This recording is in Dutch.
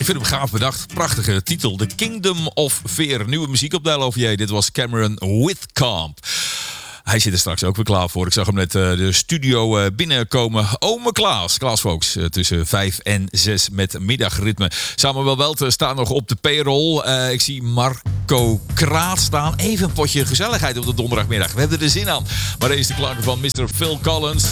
Ik vind hem gaaf bedacht. Prachtige titel. The Kingdom of Fear. Nieuwe muziek op de LOVJ. Dit was Cameron Whitcomb. Hij zit er straks ook weer klaar voor. Ik zag hem net de studio binnenkomen. Ome Klaas. Klaas Volks. Tussen 5 en 6 met middagritme. Samuel Welte staat nog op de payroll. Ik zie Marco Kraat staan. Even een potje gezelligheid op de donderdagmiddag. We hebben er zin aan. Maar deze is de klanken van Mr. Phil Collins.